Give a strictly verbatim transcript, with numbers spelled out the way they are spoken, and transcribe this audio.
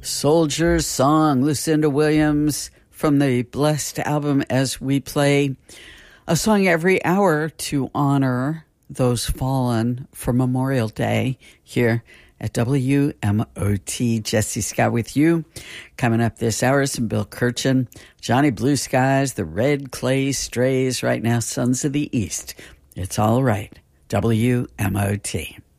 Soldier's Song, Lucinda Williams, from the Blessed album As We Play. A song every hour to honor those fallen for Memorial Day here at W M O T. Jesse Scott with you. Coming up this hour, some Bill Kirchen, Johnny Blue Skies, the Red Clay Strays, right now, Sons of the East. It's all right. W M O T.